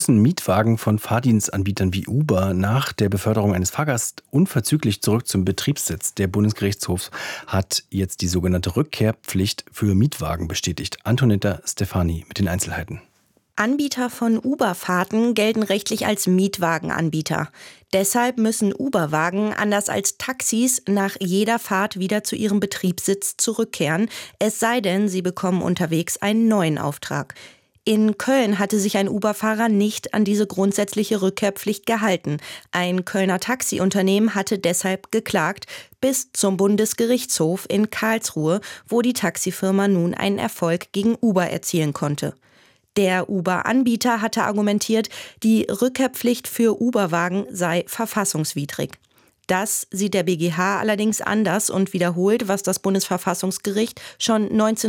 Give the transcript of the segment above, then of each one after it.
Müssen Mietwagen von Fahrdienstanbietern wie Uber nach der Beförderung eines Fahrgastes unverzüglich zurück zum Betriebssitz. Der Bundesgerichtshof hat jetzt die sogenannte Rückkehrpflicht für Mietwagen bestätigt. Antonetta Stefani mit den Einzelheiten. Anbieter von Uber-Fahrten gelten rechtlich als Mietwagenanbieter. Deshalb müssen Uber-Wagen, anders als Taxis, nach jeder Fahrt wieder zu ihrem Betriebssitz zurückkehren, es sei denn, sie bekommen unterwegs einen neuen Auftrag. In Köln hatte sich ein Uber-Fahrer nicht an diese grundsätzliche Rückkehrpflicht gehalten. Ein Kölner Taxiunternehmen hatte deshalb geklagt bis zum Bundesgerichtshof in Karlsruhe, wo die Taxifirma nun einen Erfolg gegen Uber erzielen konnte. Der Uber-Anbieter hatte argumentiert, die Rückkehrpflicht für Uber-Wagen sei verfassungswidrig. Das sieht der BGH allerdings anders und wiederholt, was das Bundesverfassungsgericht schon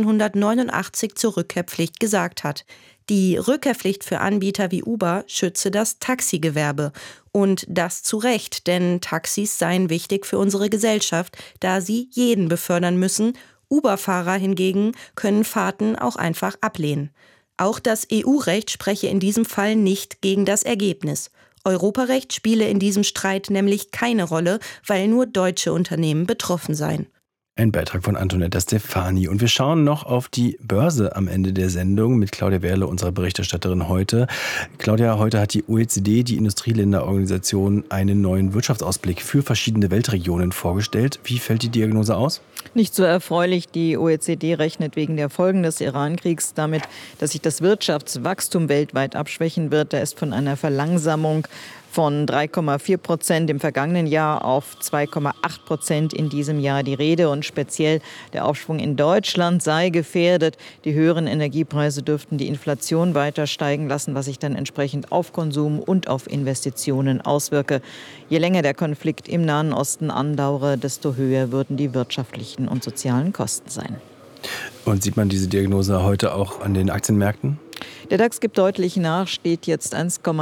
1989 zur Rückkehrpflicht gesagt hat. Die Rückkehrpflicht für Anbieter wie Uber schütze das Taxigewerbe. Und das zu Recht, denn Taxis seien wichtig für unsere Gesellschaft, da sie jeden befördern müssen. Uber-Fahrer hingegen können Fahrten auch einfach ablehnen. Auch das EU-Recht spreche in diesem Fall nicht gegen das Ergebnis. Europarecht spiele in diesem Streit nämlich keine Rolle, weil nur deutsche Unternehmen betroffen seien. Ein Beitrag von Antonetta Stefani. Und wir schauen noch auf die Börse am Ende der Sendung mit Claudia Werle, unserer Berichterstatterin heute. Claudia, heute hat die OECD, die Industrieländerorganisation, einen neuen Wirtschaftsausblick für verschiedene Weltregionen vorgestellt. Wie fällt die Diagnose aus? Nicht so erfreulich. Die OECD rechnet wegen der Folgen des Iran-Kriegs damit, dass sich das Wirtschaftswachstum weltweit abschwächen wird. Da ist von einer Verlangsamung von 3,4% im vergangenen Jahr auf 2,8% in diesem Jahr die Rede. Und speziell der Aufschwung in Deutschland sei gefährdet. Die höheren Energiepreise dürften die Inflation weiter steigen lassen, was sich dann entsprechend auf Konsum und auf Investitionen auswirke. Je länger der Konflikt im Nahen Osten andauere, desto höher würden die wirtschaftlichen und sozialen Kosten sein. Und sieht man diese Diagnose heute auch an den Aktienmärkten? Der DAX gibt deutlich nach, steht jetzt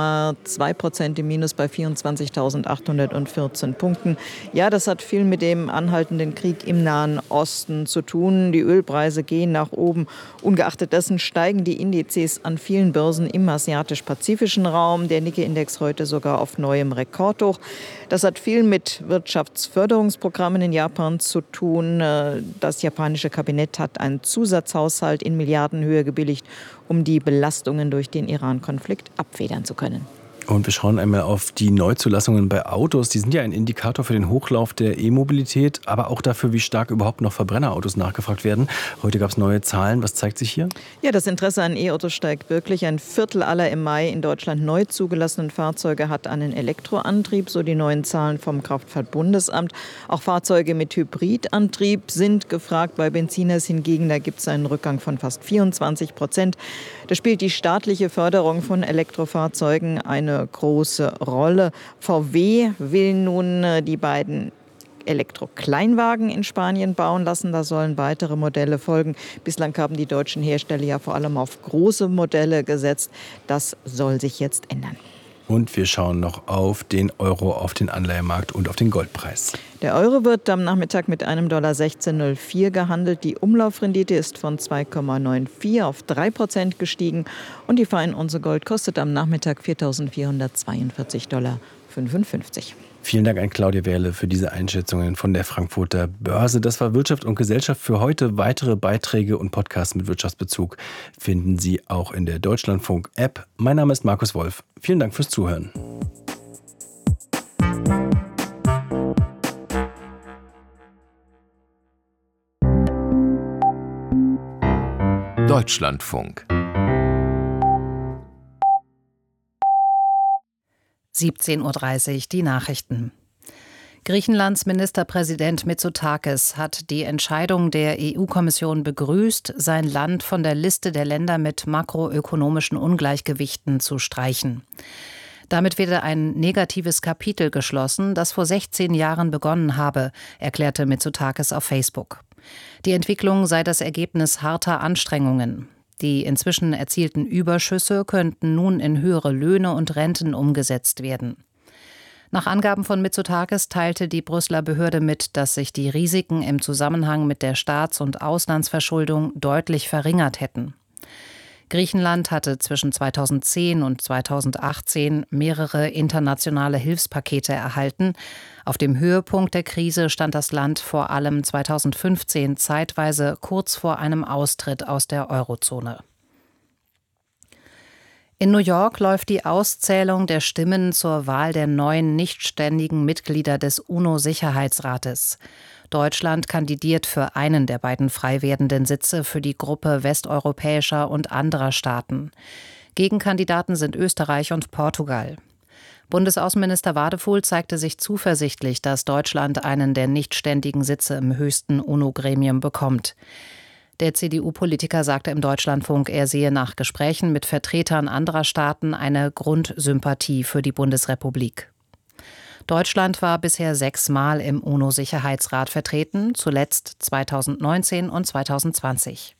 1,2% im Minus bei 24.814 Punkten. Ja, das hat viel mit dem anhaltenden Krieg im Nahen Osten zu tun. Die Ölpreise gehen nach oben. Ungeachtet dessen steigen die Indizes an vielen Börsen im asiatisch-pazifischen Raum. Der Nikkei-Index heute sogar auf neuem Rekordhoch. Das hat viel mit Wirtschaftsförderungsprogrammen in Japan zu tun. Das japanische Kabinett hat einen Zusatzhaushalt in Milliardenhöhe gebilligt, um die Belastungen durch den Iran-Konflikt abfedern zu können. Und wir schauen einmal auf die Neuzulassungen bei Autos. Die sind ja ein Indikator für den Hochlauf der E-Mobilität, aber auch dafür, wie stark überhaupt noch Verbrennerautos nachgefragt werden. Heute gab es neue Zahlen. Was zeigt sich hier? Ja, das Interesse an E-Autos steigt wirklich. Ein Viertel aller im Mai in Deutschland neu zugelassenen Fahrzeuge hat einen Elektroantrieb, so die neuen Zahlen vom Kraftfahrtbundesamt. Auch Fahrzeuge mit Hybridantrieb sind gefragt. Bei Benziners hingegen, da gibt es einen Rückgang von fast 24%. Da spielt die staatliche Förderung von Elektrofahrzeugen eine große Rolle. VW will nun die beiden Elektro-Kleinwagen in Spanien bauen lassen. Da sollen weitere Modelle folgen. Bislang haben die deutschen Hersteller ja vor allem auf große Modelle gesetzt. Das soll sich jetzt ändern. Und wir schauen noch auf den Euro, auf den Anleihemarkt und auf den Goldpreis. Der Euro wird am Nachmittag mit einem $16,04 gehandelt. Die Umlaufrendite ist von 2,94 auf 3% gestiegen. Und die Feinunze Gold kostet am Nachmittag $4.442,55. Vielen Dank an Claudia Werle für diese Einschätzungen von der Frankfurter Börse. Das war Wirtschaft und Gesellschaft für heute. Weitere Beiträge und Podcasts mit Wirtschaftsbezug finden Sie auch in der Deutschlandfunk-App. Mein Name ist Markus Wolf. Vielen Dank fürs Zuhören. Deutschlandfunk 17:30 Uhr, die Nachrichten. Griechenlands Ministerpräsident Mitsotakis hat die Entscheidung der EU-Kommission begrüßt, sein Land von der Liste der Länder mit makroökonomischen Ungleichgewichten zu streichen. Damit werde ein negatives Kapitel geschlossen, das vor 16 Jahren begonnen habe, erklärte Mitsotakis auf Facebook. Die Entwicklung sei das Ergebnis harter Anstrengungen. Die inzwischen erzielten Überschüsse könnten nun in höhere Löhne und Renten umgesetzt werden. Nach Angaben von Mitsotakis teilte die Brüsseler Behörde mit, dass sich die Risiken im Zusammenhang mit der Staats- und Auslandsverschuldung deutlich verringert hätten. Griechenland hatte zwischen 2010 und 2018 mehrere internationale Hilfspakete erhalten. Auf dem Höhepunkt der Krise stand das Land vor allem 2015 zeitweise kurz vor einem Austritt aus der Eurozone. In New York läuft die Auszählung der Stimmen zur Wahl der neuen nichtständigen Mitglieder des UNO-Sicherheitsrates. Deutschland kandidiert für einen der beiden frei werdenden Sitze für die Gruppe westeuropäischer und anderer Staaten. Gegenkandidaten sind Österreich und Portugal. Bundesaußenminister Wadefuhl zeigte sich zuversichtlich, dass Deutschland einen der nichtständigen Sitze im höchsten UNO-Gremium bekommt. Der CDU-Politiker sagte im Deutschlandfunk, er sehe nach Gesprächen mit Vertretern anderer Staaten eine Grundsympathie für die Bundesrepublik. Deutschland war bisher 6-mal im UNO-Sicherheitsrat vertreten, zuletzt 2019 und 2020.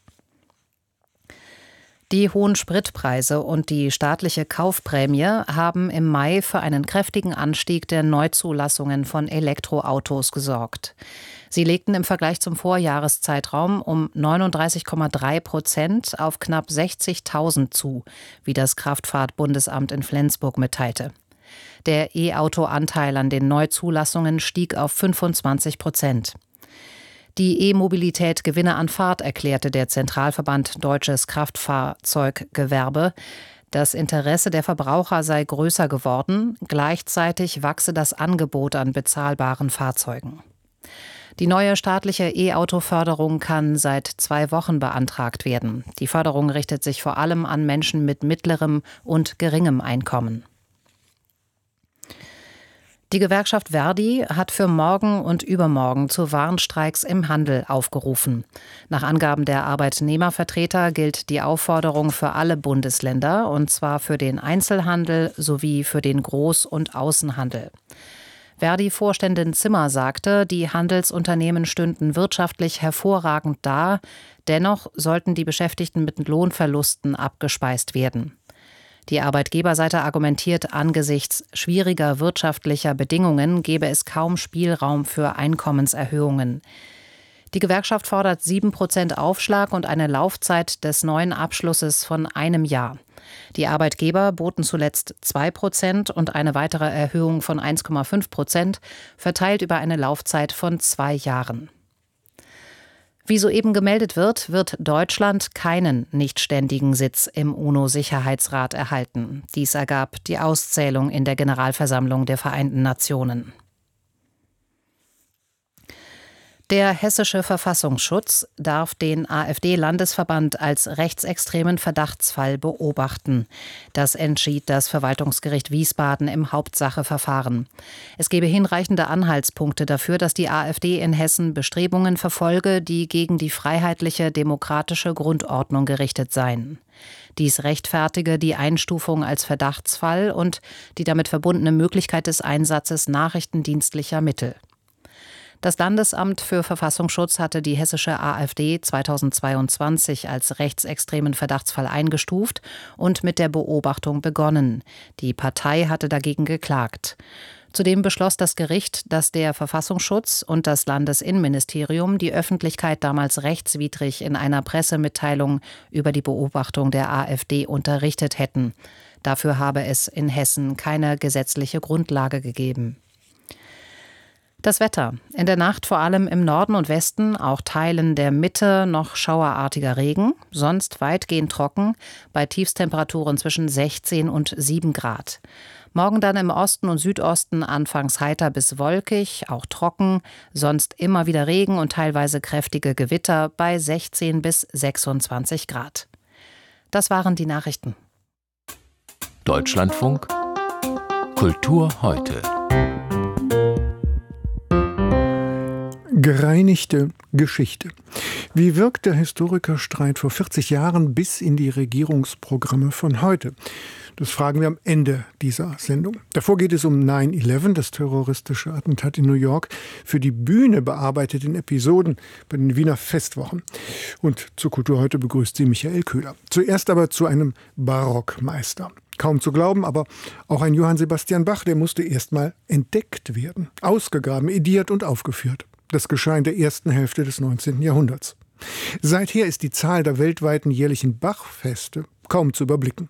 Die hohen Spritpreise und die staatliche Kaufprämie haben im Mai für einen kräftigen Anstieg der Neuzulassungen von Elektroautos gesorgt. Sie legten im Vergleich zum Vorjahreszeitraum um 39,3% auf knapp 60.000 zu, wie das Kraftfahrtbundesamt in Flensburg mitteilte. Der E-Auto-Anteil an den Neuzulassungen stieg auf 25%. Die E-Mobilität gewinne an Fahrt, erklärte der Zentralverband Deutsches Kraftfahrzeuggewerbe. Das Interesse der Verbraucher sei größer geworden, gleichzeitig wachse das Angebot an bezahlbaren Fahrzeugen. Die neue staatliche E-Auto-Förderung kann seit 2 Wochen beantragt werden. Die Förderung richtet sich vor allem an Menschen mit mittlerem und geringem Einkommen. Die Gewerkschaft Verdi hat für morgen und übermorgen zu Warnstreiks im Handel aufgerufen. Nach Angaben der Arbeitnehmervertreter gilt die Aufforderung für alle Bundesländer, und zwar für den Einzelhandel sowie für den Groß- und Außenhandel. Verdi-Vorständin Zimmer sagte, die Handelsunternehmen stünden wirtschaftlich hervorragend da, dennoch sollten die Beschäftigten mit Lohnverlusten abgespeist werden. Die Arbeitgeberseite argumentiert, angesichts schwieriger wirtschaftlicher Bedingungen gebe es kaum Spielraum für Einkommenserhöhungen. Die Gewerkschaft fordert 7% Aufschlag und eine Laufzeit des neuen Abschlusses von 1 Jahr. Die Arbeitgeber boten zuletzt 2% und eine weitere Erhöhung von 1,5%, verteilt über eine Laufzeit von 2 Jahren. Wie soeben gemeldet wird, wird Deutschland keinen nichtständigen Sitz im UNO-Sicherheitsrat erhalten. Dies ergab die Auszählung in der Generalversammlung der Vereinten Nationen. Der Hessische Verfassungsschutz darf den AfD-Landesverband als rechtsextremen Verdachtsfall beobachten. Das entschied das Verwaltungsgericht Wiesbaden im Hauptsacheverfahren. Es gebe hinreichende Anhaltspunkte dafür, dass die AfD in Hessen Bestrebungen verfolge, die gegen die freiheitliche demokratische Grundordnung gerichtet seien. Dies rechtfertige die Einstufung als Verdachtsfall und die damit verbundene Möglichkeit des Einsatzes nachrichtendienstlicher Mittel. Das Landesamt für Verfassungsschutz hatte die hessische AfD 2022 als rechtsextremen Verdachtsfall eingestuft und mit der Beobachtung begonnen. Die Partei hatte dagegen geklagt. Zudem beschloss das Gericht, dass der Verfassungsschutz und das Landesinnenministerium die Öffentlichkeit damals rechtswidrig in einer Pressemitteilung über die Beobachtung der AfD unterrichtet hätten. Dafür habe es in Hessen keine gesetzliche Grundlage gegeben. Das Wetter. In der Nacht vor allem im Norden und Westen, auch Teilen der Mitte noch schauerartiger Regen, sonst weitgehend trocken, bei Tiefstemperaturen zwischen 16 und 7 Grad. Morgen dann im Osten und Südosten anfangs heiter bis wolkig, auch trocken, sonst immer wieder Regen und teilweise kräftige Gewitter bei 16 bis 26 Grad. Das waren die Nachrichten. Deutschlandfunk Kultur heute. Gereinigte Geschichte. Wie wirkt der Historikerstreit vor 40 Jahren bis in die Regierungsprogramme von heute? Das fragen wir am Ende dieser Sendung. Davor geht es um 9/11, das terroristische Attentat in New York, für die Bühne bearbeitet in Episoden bei den Wiener Festwochen. Und zur Kultur heute begrüßt sie Michael Köhler. Zuerst aber zu einem Barockmeister. Kaum zu glauben, aber auch ein Johann Sebastian Bach, der musste erst mal entdeckt werden, ausgegraben, ediert und aufgeführt. Das geschah in der ersten Hälfte des 19. Jahrhunderts. Seither ist die Zahl der weltweiten jährlichen Bachfeste kaum zu überblicken.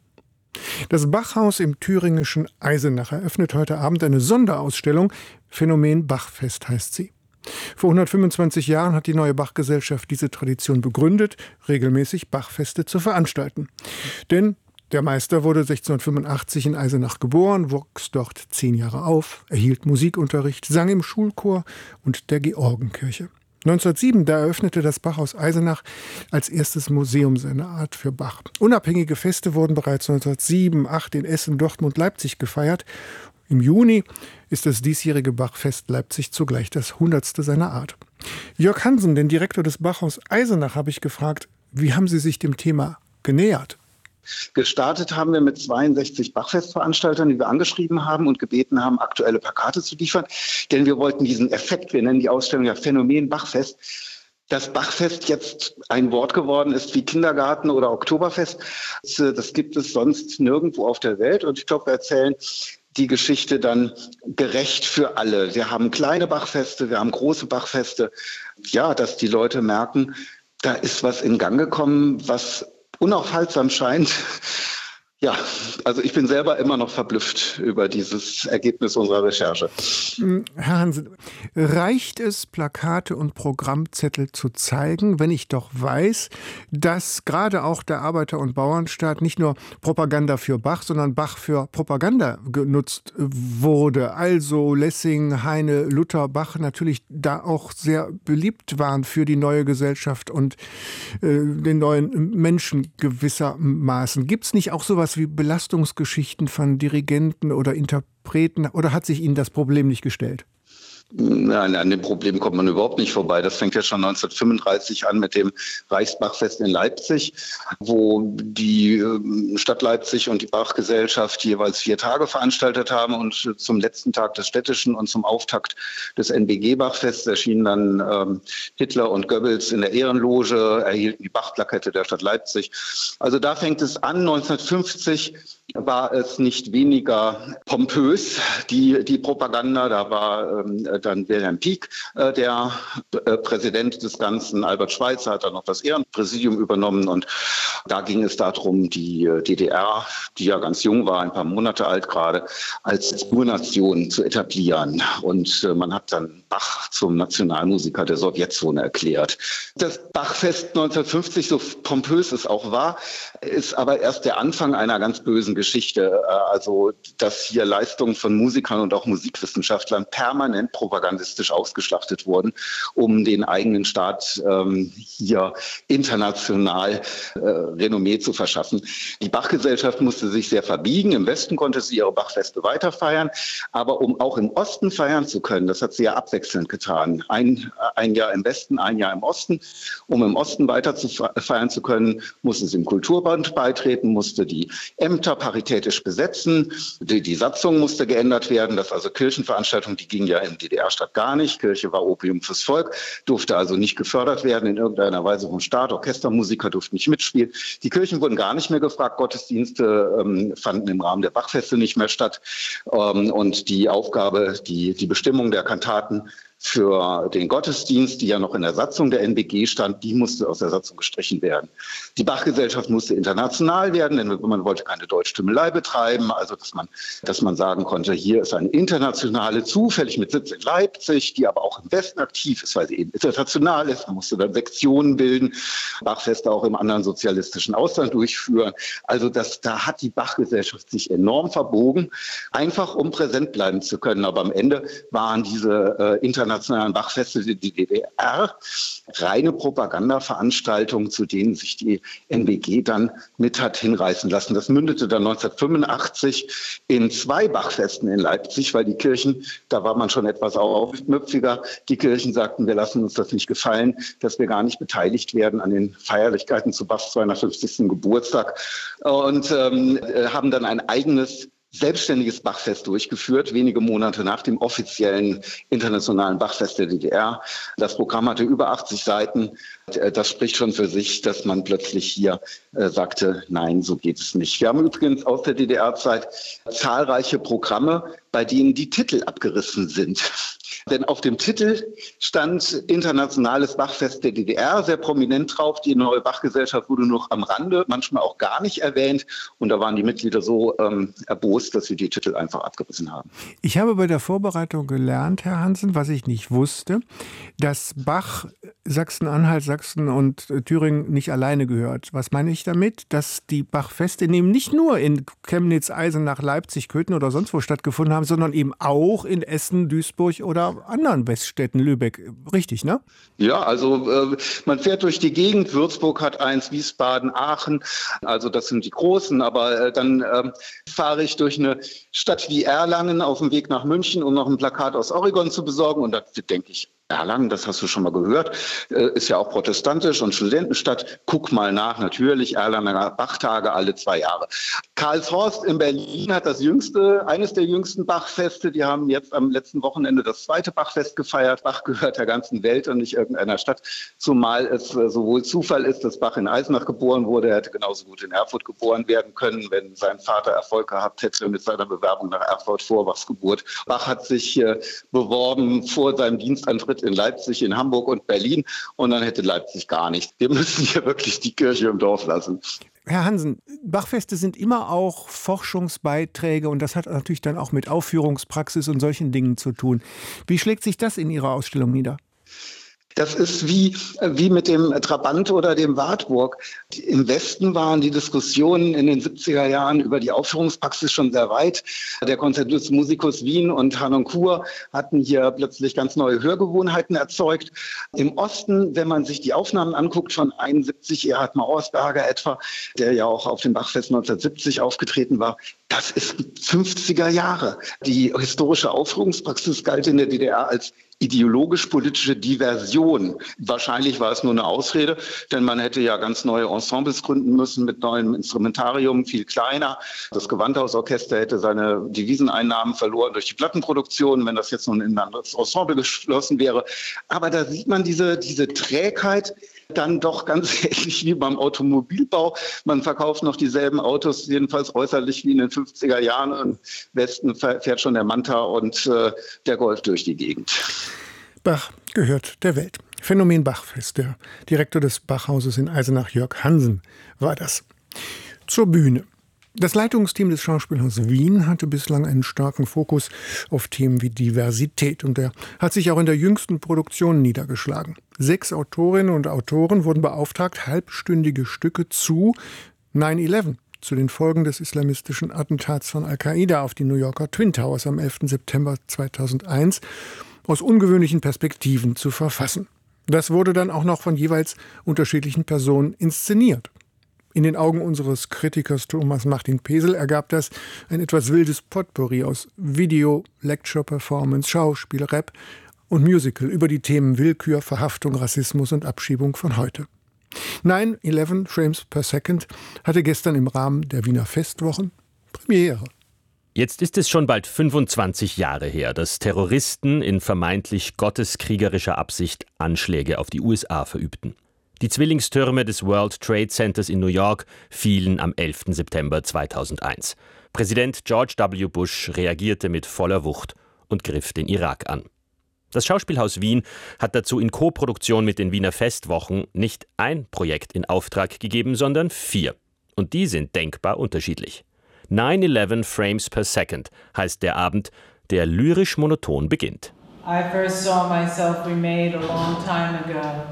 Das Bachhaus im thüringischen Eisenach eröffnet heute Abend eine Sonderausstellung. Phänomen Bachfest heißt sie. Vor 125 Jahren hat die Neue Bachgesellschaft diese Tradition begründet, regelmäßig Bachfeste zu veranstalten. Denn der Meister wurde 1685 in Eisenach geboren, wuchs dort 10 Jahre auf, erhielt Musikunterricht, sang im Schulchor und der Georgenkirche. 1907, da eröffnete das Bachhaus Eisenach als erstes Museum seiner Art für Bach. Unabhängige Feste wurden bereits 1907, 1908 in Essen, Dortmund, Leipzig gefeiert. Im Juni ist das diesjährige Bachfest Leipzig zugleich das 100. seiner Art. Jörg Hansen, den Direktor des Bachhaus Eisenach, habe ich gefragt, wie haben Sie sich dem Thema genähert? Gestartet haben wir mit 62 Bachfestveranstaltern, die wir angeschrieben haben und gebeten haben, aktuelle Plakate zu liefern. Denn wir wollten diesen Effekt, wir nennen die Ausstellung ja Phänomen Bachfest, dass Bachfest jetzt ein Wort geworden ist wie Kindergarten oder Oktoberfest. Das gibt es sonst nirgendwo auf der Welt. Und ich glaube, wir erzählen die Geschichte dann gerecht für alle. Wir haben kleine Bachfeste, wir haben große Bachfeste. Ja, dass die Leute merken, da ist was in Gang gekommen, was unaufhaltsam scheint. Ja, also ich bin selber immer noch verblüfft über dieses Ergebnis unserer Recherche. Herr Hansen, reicht es, Plakate und Programmzettel zu zeigen, wenn ich doch weiß, dass gerade auch der Arbeiter- und Bauernstaat nicht nur Propaganda für Bach, sondern Bach für Propaganda genutzt wurde? Also Lessing, Heine, Luther, Bach natürlich da auch sehr beliebt waren für die neue Gesellschaft und den neuen Menschen gewissermaßen. Gibt es nicht auch sowas wie Belastungsgeschichten von Dirigenten oder Interpreten, oder hat sich Ihnen das Problem nicht gestellt? Nein, an dem Problem kommt man überhaupt nicht vorbei. Das fängt ja schon 1935 an mit dem Reichsbachfest in Leipzig, wo die Stadt Leipzig und die Bachgesellschaft jeweils 4 Tage veranstaltet haben. Und zum letzten Tag des städtischen und zum Auftakt des NBG-Bachfests erschienen dann Hitler und Goebbels in der Ehrenloge, erhielten die Bachplakette der Stadt Leipzig. Also da fängt es an. 1950 war es nicht weniger pompös, die Propaganda. Da war dann Wilhelm Pieck, der Präsident des Ganzen. Albert Schweitzer hat dann noch das Ehrenpräsidium übernommen. Und da ging es darum, die DDR, die ja ganz jung war, ein paar Monate alt gerade, als Urnation zu etablieren. Und man hat dann Bach zum Nationalmusiker der Sowjetzone erklärt. Das Bachfest 1950, so pompös es auch war, ist aber erst der Anfang einer ganz bösen Geschichte. Also, dass hier Leistungen von Musikern und auch Musikwissenschaftlern permanent propagandistisch ausgeschlachtet wurden, um den eigenen Staat hier international Renommee zu verschaffen. Die Bachgesellschaft musste sich sehr verbiegen. Im Westen konnte sie ihre Bachfeste weiter feiern. Aber um auch im Osten feiern zu können, das hat sie ja abwechselnd getan. Ein Jahr im Westen, ein Jahr im Osten. Um im Osten weiter zu feiern zu können, musste sie im Kulturbund beitreten, musste die Ämter paritätisch besetzen. Die Satzung musste geändert werden. Das also Kirchenveranstaltungen, die gingen ja in DDR-Stadt gar nicht. Kirche war Opium fürs Volk, durfte also nicht gefördert werden in irgendeiner Weise vom Staat. Orchestermusiker durften nicht mitspielen. Die Kirchen wurden gar nicht mehr gefragt. Gottesdienste fanden im Rahmen der Bachfeste nicht mehr statt. Und die Aufgabe, die Bestimmung der Kantaten für den Gottesdienst, die ja noch in der Satzung der NBG stand, die musste aus der Satzung gestrichen werden. Die Bachgesellschaft musste international werden, denn man wollte keine Deutschtümelei betreiben, also dass man sagen konnte, hier ist eine internationale, zufällig mit Sitz in Leipzig, die aber auch im Westen aktiv ist, weil sie eben international ist. Man musste dann Sektionen bilden, Bachfeste auch im anderen sozialistischen Ausland durchführen. Also da hat die Bachgesellschaft sich enorm verbogen, einfach um präsent bleiben zu können. Aber am Ende waren diese internationalen Bachfeste die DDR reine Propagandaveranstaltungen, zu denen sich die NBG dann mit hat hinreißen lassen. Das mündete dann 1985 in 2 Bachfesten in Leipzig, weil die Kirchen, da war man schon etwas aufmüpfiger, die Kirchen sagten, wir lassen uns das nicht gefallen, dass wir gar nicht beteiligt werden an den Feierlichkeiten zu Bachs 250. Geburtstag und haben dann ein eigenes selbstständiges Bachfest durchgeführt, wenige Monate nach dem offiziellen internationalen Bachfest der DDR. Das Programm hatte über 80 Seiten. Das spricht schon für sich, dass man plötzlich hier sagte, nein, so geht es nicht. Wir haben übrigens aus der DDR-Zeit zahlreiche Programme, bei denen die Titel abgerissen sind. Denn auf dem Titel stand Internationales Bachfest der DDR, sehr prominent drauf. Die neue Bachgesellschaft wurde nur am Rande, manchmal auch gar nicht erwähnt. Und da waren die Mitglieder so erbost, dass sie die Titel einfach abgerissen haben. Ich habe bei der Vorbereitung gelernt, Herr Hansen, was ich nicht wusste, dass Bach Sachsen-Anhalt, Sachsen und Thüringen nicht alleine gehört. Was meine ich damit? Dass die Bachfeste eben nicht nur in Chemnitz, Eisenach, Leipzig, Köthen oder sonst wo stattgefunden haben, sondern eben auch in Essen, Duisburg oder anderen Weststädten, Lübeck. Richtig, ne? Ja, also man fährt durch die Gegend. Würzburg hat eins, Wiesbaden, Aachen. Also das sind die großen. Aber dann fahre ich durch eine Stadt wie Erlangen auf dem Weg nach München, um noch ein Plakat aus Oregon zu besorgen. Und da denke ich, Erlangen, das hast du schon mal gehört, ist ja auch protestantisch und Studentenstadt. Guck mal nach, natürlich, Erlanger Bachtage alle 2 Jahre. Karlshorst in Berlin hat eines der jüngsten Bachfeste. Die haben jetzt am letzten Wochenende das 2. Bachfest gefeiert. Bach gehört der ganzen Welt und nicht irgendeiner Stadt. Zumal es sowohl Zufall ist, dass Bach in Eisenach geboren wurde. Er hätte genauso gut in Erfurt geboren werden können, wenn sein Vater Erfolg gehabt hätte mit seiner Bewerbung nach Erfurt vor Bachs Geburt. Bach hat sich beworben vor seinem Dienstantritt in Leipzig, in Hamburg und Berlin. Und dann hätte Leipzig gar nicht. Wir müssen hier wirklich die Kirche im Dorf lassen. Herr Hansen, Bachfeste sind immer auch Forschungsbeiträge und das hat natürlich dann auch mit Aufführungspraxis und solchen Dingen zu tun. Wie schlägt sich das in Ihrer Ausstellung nieder? Das ist wie mit dem Trabant oder dem Wartburg. Im Westen waren die Diskussionen in den 70er Jahren über die Aufführungspraxis schon sehr weit. Der Concertus Musicus Wien und Harnoncourt hatten hier plötzlich ganz neue Hörgewohnheiten erzeugt. Im Osten, wenn man sich die Aufnahmen anguckt von 71, Erhard Mauersberger etwa, der ja auch auf dem Bachfest 1970 aufgetreten war, das ist 50er Jahre. Die historische Aufführungspraxis galt in der DDR als ideologisch-politische Diversion. Wahrscheinlich war es nur eine Ausrede, denn man hätte ja ganz neue Ensembles gründen müssen mit neuem Instrumentarium, viel kleiner. Das Gewandhausorchester hätte seine Deviseneinnahmen verloren durch die Plattenproduktion, wenn das jetzt nun in ein anderes Ensemble geschlossen wäre. Aber da sieht man diese Trägheit, dann doch ganz ähnlich wie beim Automobilbau. Man verkauft noch dieselben Autos, jedenfalls äußerlich wie in den 50er Jahren. Im Westen fährt schon der Manta und der Golf durch die Gegend. Bach gehört der Welt. Phänomen Bachfest. Der Direktor des Bachhauses in Eisenach, Jörg Hansen, war das. Zur Bühne. Das Leitungsteam des Schauspielhauses Wien hatte bislang einen starken Fokus auf Themen wie Diversität und der hat sich auch in der jüngsten Produktion niedergeschlagen. 6 Autorinnen und Autoren wurden beauftragt, halbstündige Stücke zu 9/11, zu den Folgen des islamistischen Attentats von Al-Qaida auf die New Yorker Twin Towers am 11. September 2001 aus ungewöhnlichen Perspektiven zu verfassen. Das wurde dann auch noch von jeweils unterschiedlichen Personen inszeniert. In den Augen unseres Kritikers Thomas Martin Pesel ergab das ein etwas wildes Potpourri aus Video, Lecture-Performance, Schauspiel, Rap und Musical über die Themen Willkür, Verhaftung, Rassismus und Abschiebung von heute. 9/11 Frames per Second hatte gestern im Rahmen der Wiener Festwochen Premiere. Jetzt ist es schon bald 25 Jahre her, dass Terroristen in vermeintlich gotteskriegerischer Absicht Anschläge auf die USA verübten. Die Zwillingstürme des World Trade Centers in New York fielen am 11. September 2001. Präsident George W. Bush reagierte mit voller Wucht und griff den Irak an. Das Schauspielhaus Wien hat dazu in Koproduktion mit den Wiener Festwochen nicht ein Projekt in Auftrag gegeben, sondern 4. Und die sind denkbar unterschiedlich. 9/11 Frames per Second heißt der Abend, der lyrisch monoton beginnt. I first saw myself remade a long time ago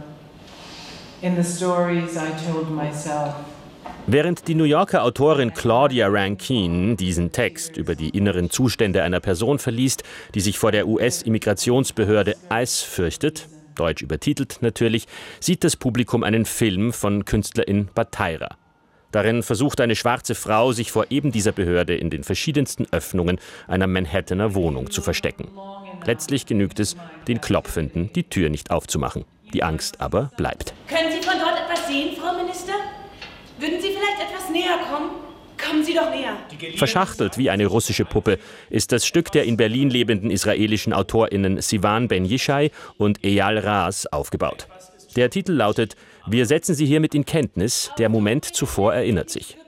in the stories I told myself. Während die New Yorker Autorin Claudia Rankine diesen Text über die inneren Zustände einer Person verliest, die sich vor der US-Immigrationsbehörde ICE fürchtet, deutsch übertitelt natürlich, sieht das Publikum einen Film von Künstlerin Bataira. Darin versucht eine schwarze Frau, sich vor eben dieser Behörde in den verschiedensten Öffnungen einer Manhattaner Wohnung zu verstecken. Letztlich genügt es, den Klopfenden die Tür nicht aufzumachen. Die Angst aber bleibt. Können Sie von dort etwas sehen, Frau Minister? Würden Sie vielleicht etwas näher kommen? Kommen Sie doch näher. Verschachtelt wie eine russische Puppe ist das Stück der in Berlin lebenden israelischen AutorInnen Sivan Ben Yishai und Eyal Raz aufgebaut. Der Titel lautet: Wir setzen Sie hiermit in Kenntnis, der Moment zuvor erinnert sich.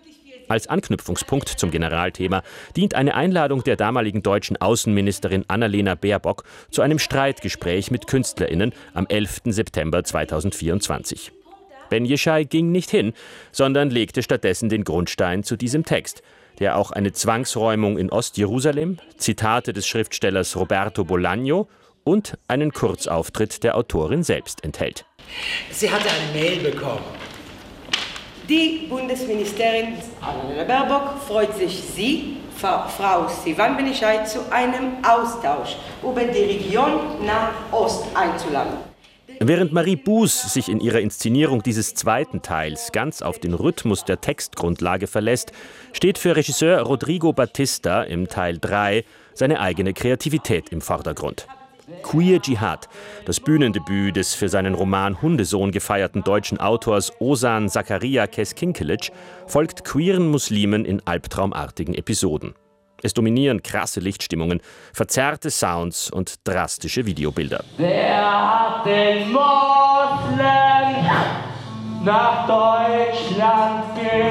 Als Anknüpfungspunkt zum Generalthema dient eine Einladung der damaligen deutschen Außenministerin Annalena Baerbock zu einem Streitgespräch mit KünstlerInnen am 11. September 2024. Ben Yeshai ging nicht hin, sondern legte stattdessen den Grundstein zu diesem Text, der auch eine Zwangsräumung in Ostjerusalem, Zitate des Schriftstellers Roberto Bolaño und einen Kurzauftritt der Autorin selbst enthält. Sie hatte eine Mail bekommen. Die Bundesministerin Annalena Baerbock freut sich, Sie, Frau Sivan Ben Yeshai, zu einem Austausch über die Region Nahost einzuladen. Während Marie Buß sich in ihrer Inszenierung dieses zweiten Teils ganz auf den Rhythmus der Textgrundlage verlässt, steht für Regisseur Rodrigo Batista im Teil 3 seine eigene Kreativität im Vordergrund. Queer Jihad, das Bühnendebüt des für seinen Roman Hundesohn gefeierten deutschen Autors Ozan Zakaria Keskinkelic, folgt queeren Muslimen in albtraumartigen Episoden. Es dominieren krasse Lichtstimmungen, verzerrte Sounds und drastische Videobilder. Wer hat den Moslem nach Deutschland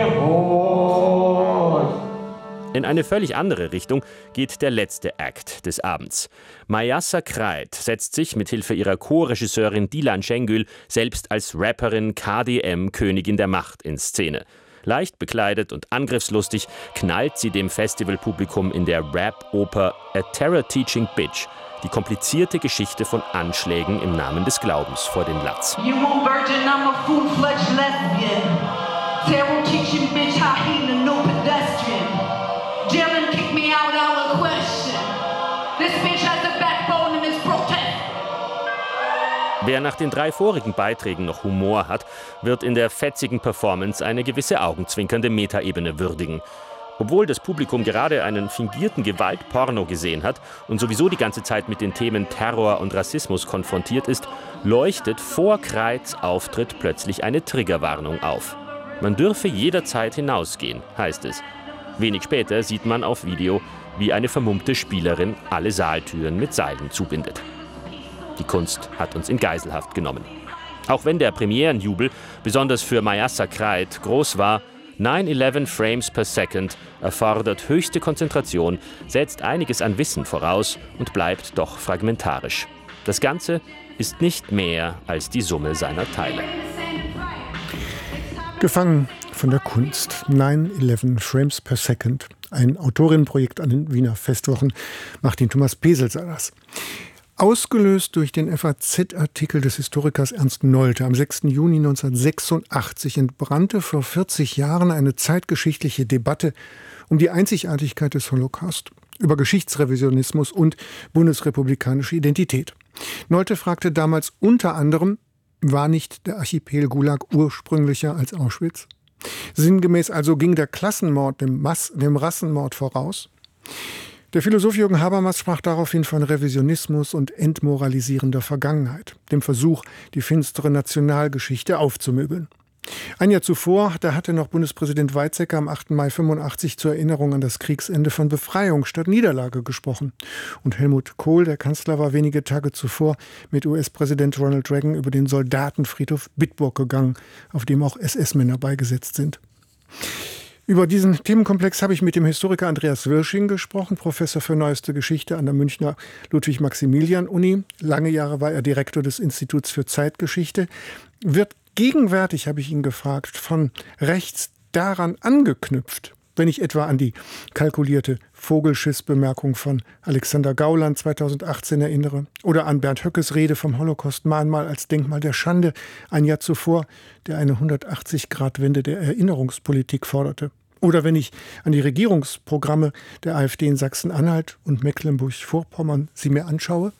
geholt? In eine völlig andere Richtung geht der letzte Akt des Abends. Mayassa Kreit setzt sich mit Hilfe ihrer Co-Regisseurin Dilan Şengül selbst als Rapperin KDM Königin der Macht in Szene. Leicht bekleidet und angriffslustig knallt sie dem Festivalpublikum in der Rap-Oper A Terror Teaching Bitch die komplizierte Geschichte von Anschlägen im Namen des Glaubens vor den Latz. You won't virgin, I'm a full-fledged lesbian. Terror teaching bitch, hyena, no pedestrian. Dylan kicked me out, I will question. This bitch has a backbone and is protest. Wer nach den 3 vorigen Beiträgen noch Humor hat, wird in der fetzigen Performance eine gewisse augenzwinkernde Metaebene würdigen. Obwohl das Publikum gerade einen fingierten Gewaltporno gesehen hat und sowieso die ganze Zeit mit den Themen Terror und Rassismus konfrontiert ist, leuchtet vor Kreits Auftritt plötzlich eine Triggerwarnung auf. Man dürfe jederzeit hinausgehen, heißt es. Wenig später sieht man auf Video, wie eine vermummte Spielerin alle Saaltüren mit Seilen zubindet. Die Kunst hat uns in Geiselhaft genommen. Auch wenn der Premierenjubel, besonders für Mayassa Kreit, groß war, 9/11 Frames per Second erfordert höchste Konzentration, setzt einiges an Wissen voraus und bleibt doch fragmentarisch. Das Ganze ist nicht mehr als die Summe seiner Teile. Gefangen von der Kunst. 9/11 Frames per Second. Ein Autorinnenprojekt an den Wiener Festwochen. Martin Thomas Pesel sah das. Ausgelöst durch den FAZ-Artikel des Historikers Ernst Nolte am 6. Juni 1986 entbrannte vor 40 Jahren eine zeitgeschichtliche Debatte um die Einzigartigkeit des Holocaust, über Geschichtsrevisionismus und bundesrepublikanische Identität. Nolte fragte damals unter anderem, war nicht der Archipel Gulag ursprünglicher als Auschwitz? Sinngemäß also ging der Klassenmord dem Rassenmord voraus? Der Philosoph Jürgen Habermas sprach daraufhin von Revisionismus und entmoralisierender Vergangenheit, dem Versuch, die finstere Nationalgeschichte aufzumöbeln. Ein Jahr zuvor, da hatte noch Bundespräsident Weizsäcker am 8. Mai 85 zur Erinnerung an das Kriegsende von Befreiung statt Niederlage gesprochen. Und Helmut Kohl, der Kanzler, war wenige Tage zuvor mit US-Präsident Ronald Reagan über den Soldatenfriedhof Bitburg gegangen, auf dem auch SS-Männer beigesetzt sind. Über diesen Themenkomplex habe ich mit dem Historiker Andreas Wirsching gesprochen, Professor für Neueste Geschichte an der Münchner Ludwig-Maximilian-Uni. Lange Jahre war er Direktor des Instituts für Zeitgeschichte. Wird gegenwärtig, habe ich ihn gefragt, von rechts daran angeknüpft, wenn ich etwa an die kalkulierte Vogelschiss-Bemerkung von Alexander Gauland 2018 erinnere oder an Bernd Höckes Rede vom Holocaust-Mahnmal als Denkmal der Schande ein Jahr zuvor, der eine 180-Grad-Wende der Erinnerungspolitik forderte. Oder wenn ich an die Regierungsprogramme der AfD in Sachsen-Anhalt und Mecklenburg-Vorpommern sie mir anschaue?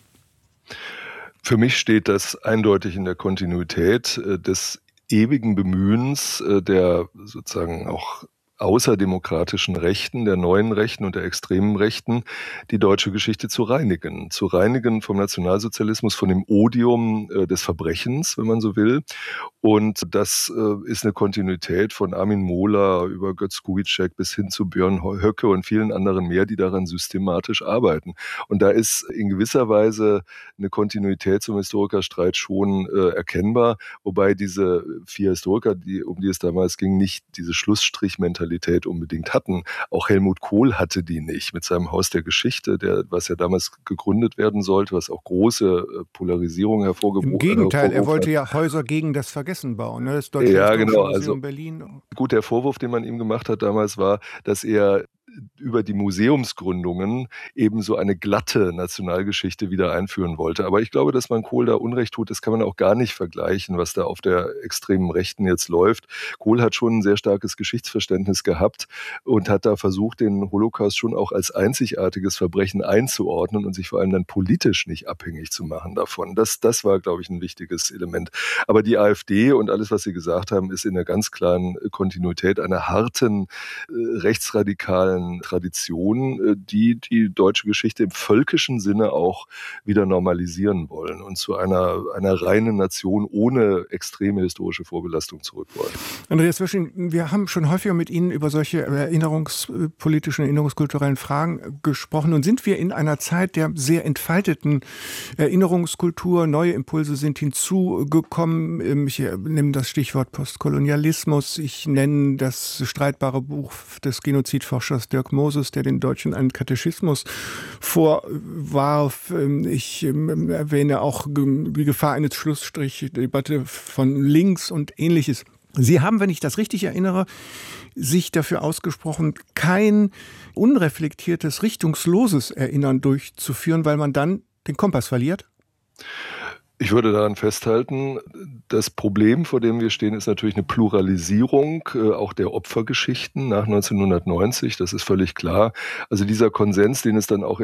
Für mich steht das eindeutig in der Kontinuität des ewigen Bemühens der sozusagen auch außerdemokratischen Rechten, der neuen Rechten und der extremen Rechten, die deutsche Geschichte zu reinigen. Zu reinigen vom Nationalsozialismus, von dem Odium des Verbrechens, wenn man so will. Und das ist eine Kontinuität von Armin Mohler über Götz Kubitschek bis hin zu Björn Höcke und vielen anderen mehr, die daran systematisch arbeiten. Und da ist in gewisser Weise eine Kontinuität zum Historikerstreit schon erkennbar, wobei diese 4 Historiker, um die es damals ging, nicht diese Schlussstrichmentalität Emotionalität unbedingt hatten. Auch Helmut Kohl hatte die nicht mit seinem Haus der Geschichte, was ja damals gegründet werden sollte, was auch große Polarisierung hervorgerufen hat. Im Gegenteil, er wollte ja Häuser gegen das Vergessen bauen, ne? Das Deutsche Historische Museum Berlin. Gut, der Vorwurf, den man ihm gemacht hat damals, war, dass er über die Museumsgründungen eben so eine glatte Nationalgeschichte wieder einführen wollte. Aber ich glaube, dass man Kohl da Unrecht tut. Das kann man auch gar nicht vergleichen, was da auf der extremen Rechten jetzt läuft. Kohl hat schon ein sehr starkes Geschichtsverständnis gehabt und hat da versucht, den Holocaust schon auch als einzigartiges Verbrechen einzuordnen und sich vor allem dann politisch nicht abhängig zu machen davon. Das war, glaube ich, ein wichtiges Element. Aber die AfD und alles, was Sie gesagt haben, ist in der ganz klaren Kontinuität einer harten, rechtsradikalen Tradition, die deutsche Geschichte im völkischen Sinne auch wieder normalisieren wollen und zu einer reinen Nation ohne extreme historische Vorbelastung zurück wollen. Andreas Wösching, wir haben schon häufiger mit Ihnen über solche erinnerungspolitischen, erinnerungskulturellen Fragen gesprochen. Und sind wir in einer Zeit der sehr entfalteten Erinnerungskultur, neue Impulse sind hinzugekommen. Ich nehme das Stichwort Postkolonialismus. Ich nenne das streitbare Buch des Genozidforschers Dirk Moses, der den Deutschen einen Katechismus vorwarf. Ich erwähne auch die Gefahr eines Schlussstrich-Debatte von links und Ähnliches. Sie haben, wenn ich das richtig erinnere, sich dafür ausgesprochen, kein unreflektiertes, richtungsloses Erinnern durchzuführen, weil man dann den Kompass verliert? Ich würde daran festhalten, das Problem, vor dem wir stehen, ist natürlich eine Pluralisierung auch der Opfergeschichten nach 1990. Das ist völlig klar. Also dieser Konsens, den es dann auch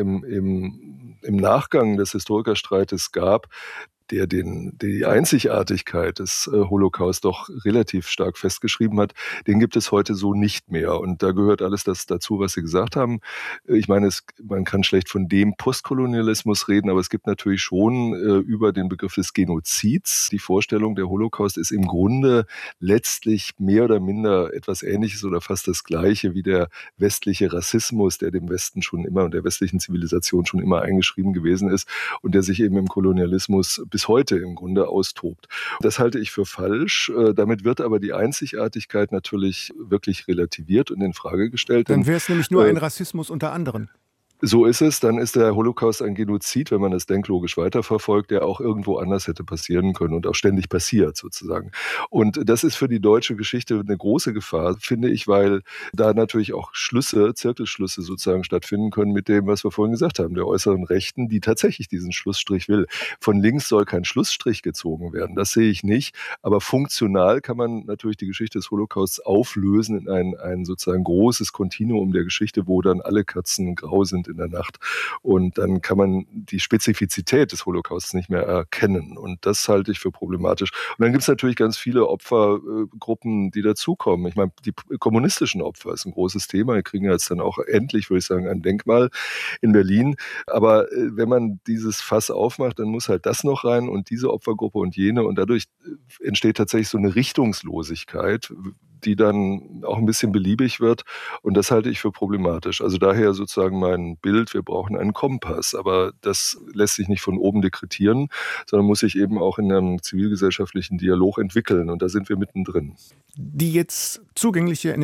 im Nachgang des Historikerstreites gab, der die Einzigartigkeit des Holocaust doch relativ stark festgeschrieben hat, den gibt es heute so nicht mehr. Und da gehört alles das dazu, was Sie gesagt haben. Ich meine, man kann schlecht von dem Postkolonialismus reden, aber es gibt natürlich schon über den Begriff des Genozids die Vorstellung, der Holocaust ist im Grunde letztlich mehr oder minder etwas Ähnliches oder fast das Gleiche wie der westliche Rassismus, der dem Westen schon immer und der westlichen Zivilisation schon immer eingeschrieben gewesen ist und der sich eben im Kolonialismus bis heute im Grunde austobt. Das halte ich für falsch. Damit wird aber die Einzigartigkeit natürlich wirklich relativiert und in Frage gestellt. Dann wäre es nämlich nur ein Rassismus unter anderen. So ist es, dann ist der Holocaust ein Genozid, wenn man es denklogisch weiterverfolgt, der auch irgendwo anders hätte passieren können und auch ständig passiert sozusagen. Und das ist für die deutsche Geschichte eine große Gefahr, finde ich, weil da natürlich auch Zirkelschlüsse sozusagen stattfinden können mit dem, was wir vorhin gesagt haben, der äußeren Rechten, die tatsächlich diesen Schlussstrich will. Von links soll kein Schlussstrich gezogen werden, das sehe ich nicht, aber funktional kann man natürlich die Geschichte des Holocausts auflösen in ein sozusagen großes Kontinuum der Geschichte, wo dann alle Katzen grau sind in der Nacht. Und dann kann man die Spezifizität des Holocausts nicht mehr erkennen. Und das halte ich für problematisch. Und dann gibt es natürlich ganz viele Opfergruppen, die dazukommen. Ich meine, die kommunistischen Opfer ist ein großes Thema. Die kriegen jetzt dann auch endlich, würde ich sagen, ein Denkmal in Berlin. Aber wenn man dieses Fass aufmacht, dann muss halt das noch rein und diese Opfergruppe und jene. Und dadurch entsteht tatsächlich so eine Richtungslosigkeit, die dann auch ein bisschen beliebig wird. Und das halte ich für problematisch. Also daher sozusagen mein Bild, wir brauchen einen Kompass. Aber das lässt sich nicht von oben dekretieren, sondern muss sich eben auch in einem zivilgesellschaftlichen Dialog entwickeln. Und da sind wir mittendrin. Die jetzt zugängliche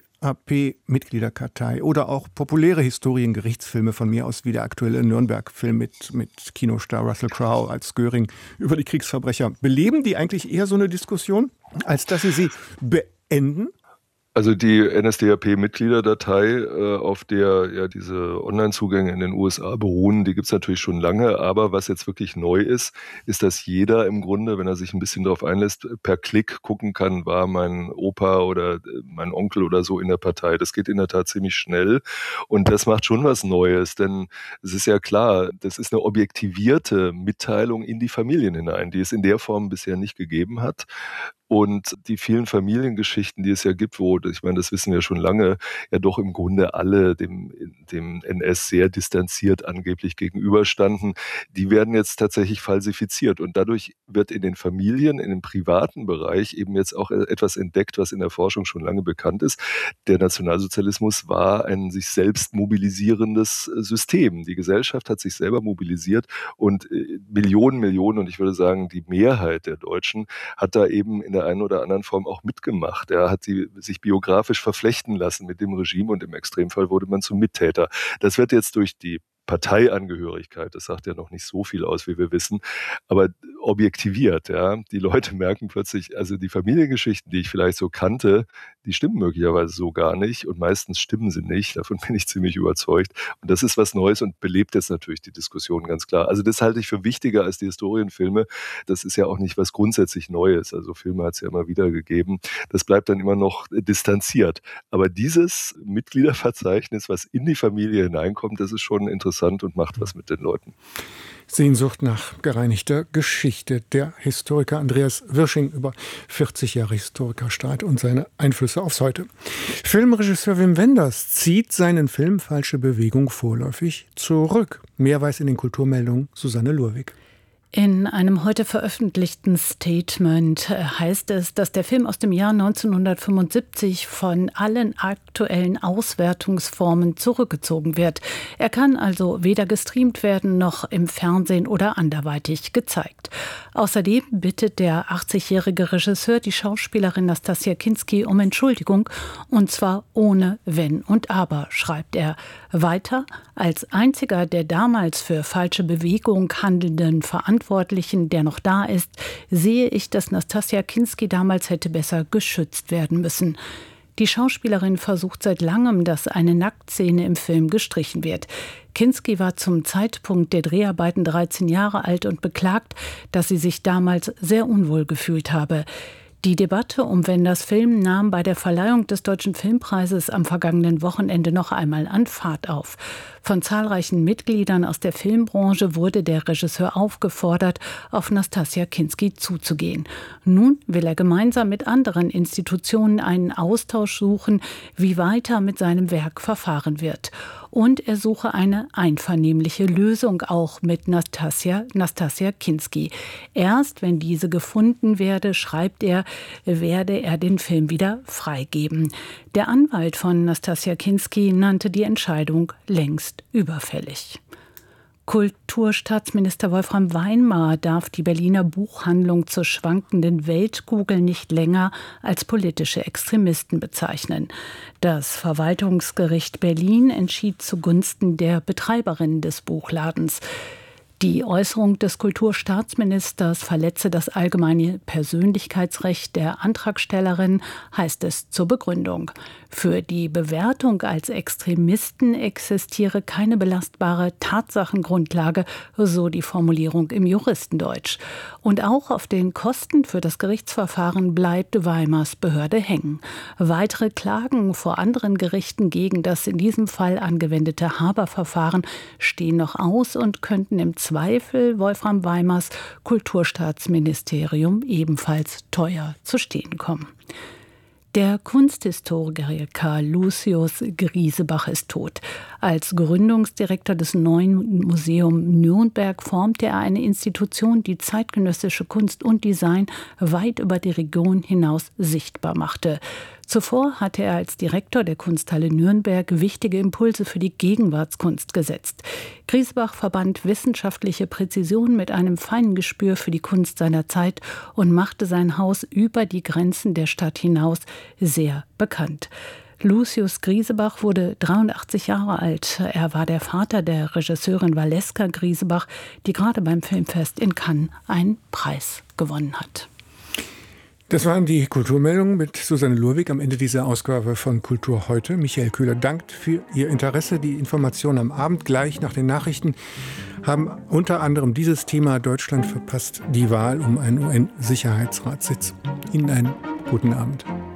NSDAP-Mitgliederkartei oder auch populäre Historiengerichtsfilme von mir aus wie der aktuelle Nürnberg-Film mit Kinostar Russell Crowe als Göring über die Kriegsverbrecher, beleben die eigentlich eher so eine Diskussion, als dass sie beenden? Also die NSDAP-Mitgliederdatei, auf der ja diese Online-Zugänge in den USA beruhen, die gibt es natürlich schon lange. Aber was jetzt wirklich neu ist, dass jeder im Grunde, wenn er sich ein bisschen darauf einlässt, per Klick gucken kann, war mein Opa oder mein Onkel oder so in der Partei. Das geht in der Tat ziemlich schnell. Und das macht schon was Neues, denn es ist ja klar, das ist eine objektivierte Mitteilung in die Familien hinein, die es in der Form bisher nicht gegeben hat. Und die vielen Familiengeschichten, die es ja gibt, wo, ich meine, das wissen wir schon lange, ja doch im Grunde alle dem NS sehr distanziert angeblich gegenüberstanden, die werden jetzt tatsächlich falsifiziert. Und dadurch wird in den Familien, in dem privaten Bereich eben jetzt auch etwas entdeckt, was in der Forschung schon lange bekannt ist. Der Nationalsozialismus war ein sich selbst mobilisierendes System. Die Gesellschaft hat sich selber mobilisiert und Millionen, und ich würde sagen, die Mehrheit der Deutschen hat da eben in der der einen oder anderen Form auch mitgemacht. Er hat sich biografisch verflechten lassen mit dem Regime und im Extremfall wurde man zum Mittäter. Das wird jetzt durch die Parteiangehörigkeit, das sagt ja noch nicht so viel aus, wie wir wissen, aber objektiviert, ja. Die Leute merken plötzlich, also die Familiengeschichten, die ich vielleicht so kannte, die stimmen möglicherweise so gar nicht und meistens stimmen sie nicht, davon bin ich ziemlich überzeugt. Und das ist was Neues und belebt jetzt natürlich die Diskussion ganz klar. Also das halte ich für wichtiger als die Historienfilme. Das ist ja auch nicht was grundsätzlich Neues, also Filme hat es ja immer wieder gegeben. Das bleibt dann immer noch distanziert. Aber dieses Mitgliederverzeichnis, was in die Familie hineinkommt, das ist schon interessant und macht was mit den Leuten. Sehnsucht nach gereinigter Geschichte. Der Historiker Andreas Wirsching über 40 Jahre Historikerstreit und seine Einflüsse aufs Heute. Filmregisseur Wim Wenders zieht seinen Film Falsche Bewegung vorläufig zurück. Mehr weiß in den Kulturmeldungen Susanne Lurwig. In einem heute veröffentlichten Statement heißt es, dass der Film aus dem Jahr 1975 von allen aktuellen Auswertungsformen zurückgezogen wird. Er kann also weder gestreamt werden noch im Fernsehen oder anderweitig gezeigt. Außerdem bittet der 80-jährige Regisseur die Schauspielerin Nastassja Kinski um Entschuldigung, und zwar ohne Wenn und Aber, schreibt er. Weiter, als einziger der damals für Falsche Bewegung handelnden Verantwortlichen, der noch da ist, sehe ich, dass Nastassja Kinski damals hätte besser geschützt werden müssen. Die Schauspielerin versucht seit langem, dass eine Nacktszene im Film gestrichen wird. Kinski war zum Zeitpunkt der Dreharbeiten 13 Jahre alt und beklagt, dass sie sich damals sehr unwohl gefühlt habe. Die Debatte um Wenders Film nahm bei der Verleihung des Deutschen Filmpreises am vergangenen Wochenende noch einmal an Fahrt auf. Von zahlreichen Mitgliedern aus der Filmbranche wurde der Regisseur aufgefordert, auf Nastassja Kinski zuzugehen. Nun will er gemeinsam mit anderen Institutionen einen Austausch suchen, wie weiter mit seinem Werk verfahren wird. Und er suche eine einvernehmliche Lösung auch mit Nastassja Kinski. Erst wenn diese gefunden werde, schreibt er, werde er den Film wieder freigeben. Der Anwalt von Nastassja Kinski nannte die Entscheidung längst überfällig. Kulturstaatsminister Wolfram Weinmar darf die Berliner Buchhandlung zur schwankenden Weltkugel nicht länger als politische Extremisten bezeichnen. Das Verwaltungsgericht Berlin entschied zugunsten der Betreiberin des Buchladens. Die Äußerung des Kulturstaatsministers verletze das allgemeine Persönlichkeitsrecht der Antragstellerin, heißt es zur Begründung. Für die Bewertung als Extremisten existiere keine belastbare Tatsachengrundlage, so die Formulierung im Juristendeutsch. Und auch auf den Kosten für das Gerichtsverfahren bleibt Weimars Behörde hängen. Weitere Klagen vor anderen Gerichten gegen das in diesem Fall angewendete Haber-Verfahren stehen noch aus und könnten im Zweifel Wolfram Weimars Kulturstaatsministerium ebenfalls teuer zu stehen kommen. Der Kunsthistoriker Lucius Griesebach ist tot. Als Gründungsdirektor des Neuen Museum Nürnberg formte er eine Institution, die zeitgenössische Kunst und Design weit über die Region hinaus sichtbar machte. Zuvor hatte er als Direktor der Kunsthalle Nürnberg wichtige Impulse für die Gegenwartskunst gesetzt. Griesebach verband wissenschaftliche Präzision mit einem feinen Gespür für die Kunst seiner Zeit und machte sein Haus über die Grenzen der Stadt hinaus sehr bekannt. Lucius Griesebach wurde 83 Jahre alt. Er war der Vater der Regisseurin Valeska Griesebach, die gerade beim Filmfest in Cannes einen Preis gewonnen hat. Das waren die Kulturmeldungen mit Susanne Lurwig am Ende dieser Ausgabe von Kultur heute. Michael Köhler dankt für Ihr Interesse. Die Informationen am Abend gleich nach den Nachrichten haben unter anderem dieses Thema: Deutschland verpasst die Wahl um einen UN-Sicherheitsratssitz. Ihnen einen guten Abend.